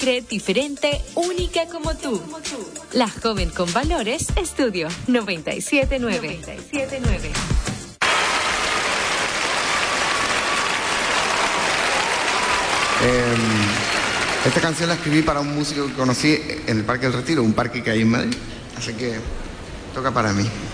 libre, diferente, única como tú. La joven con valores, Estudio 97.9. Esta canción la escribí para un músico que conocí en el Parque del Retiro, un parque que hay en Madrid. Así que toca para mí.